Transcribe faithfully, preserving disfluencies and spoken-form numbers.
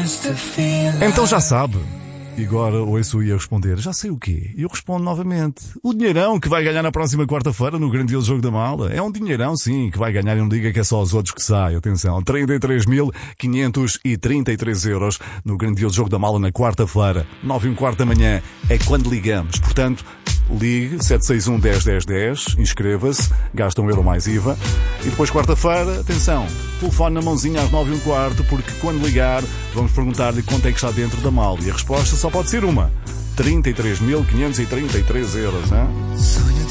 Então já sabe. E agora ouço ia responder, já sei o quê? E eu respondo novamente, o dinheirão que vai ganhar na próxima quarta-feira no grandioso jogo da mala. É um dinheirão, sim, que vai ganhar e não diga que é só os outros que sai. Atenção, trinta e três mil quinhentos e trinta e três euros no grandioso jogo da mala na quarta-feira, nove e um quarto da manhã, é quando ligamos. Portanto, ligue sete seis um, um zero, um zero um zero, inscreva-se, gasta um euro mais I V A. E depois quarta-feira, atenção, telefone na mãozinha às nove e um quarto, porque quando ligar vamos perguntar-lhe quanto é que está dentro da mala. E a resposta só pode ser uma, trinta e três mil quinhentos e trinta e três euros, hein?